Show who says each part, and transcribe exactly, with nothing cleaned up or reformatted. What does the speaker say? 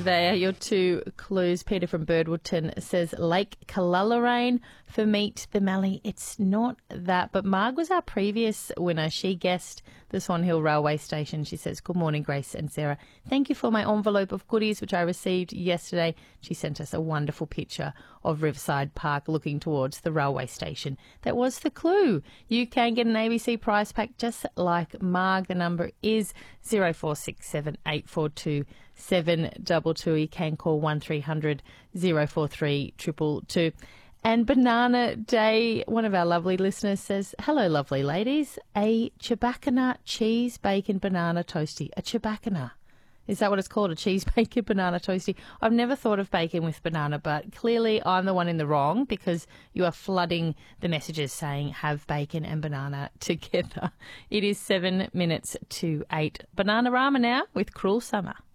Speaker 1: There are your two clues. Peter from Birdwoodton says Lake Kallalaraine. For Meet the Mallee, it's not that. But Marg was our previous winner. She guessed the Swan Hill Railway Station. She says, good morning, Grace and Sarah. Thank you for my envelope of goodies, which I received yesterday. She sent us a wonderful picture of Riverside Park looking towards the railway station. That was the clue. You can get an A B C prize pack just like Marg. The number is zero four six seven eight four two seven two two. You can call one three hundred zero four three two two two. And Banana Day, one of our lovely listeners says, hello, lovely ladies, a Chewbacca cheese bacon banana toasty. A Chewbacca. Is that what it's called? A cheese bacon banana toasty? I've never thought of bacon with banana, but clearly I'm the one in the wrong because you are flooding the messages saying have bacon and banana together. It is seven minutes to eight. Bananarama now with Cruel Summer.